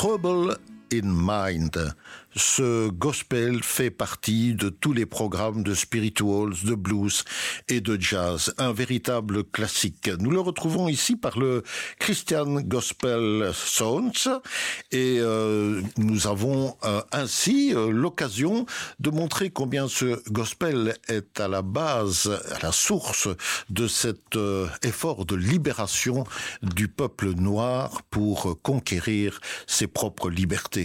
Trouble in Mind. Ce gospel fait partie de tous les programmes de spirituals, de blues et de jazz. Un véritable classique. Nous le retrouvons ici par le Christian Gospel Songs et nous avons ainsi l'occasion de montrer combien ce gospel est à la base, à la source de cet effort de libération du peuple noir pour conquérir ses propres libertés.